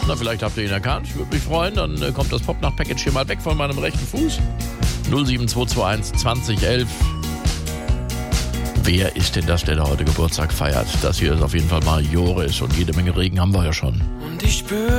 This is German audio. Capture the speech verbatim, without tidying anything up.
Na, vielleicht habt ihr ihn erkannt. Würde mich freuen. Dann äh, kommt das Popnacht-Package hier mal weg von meinem rechten Fuß. null sieben zwei zwei eins zwanzig elf. Wer ist denn das, der da heute Geburtstag feiert? Das hier ist auf jeden Fall mal Joris und jede Menge Regen haben wir ja schon. Und ich spüre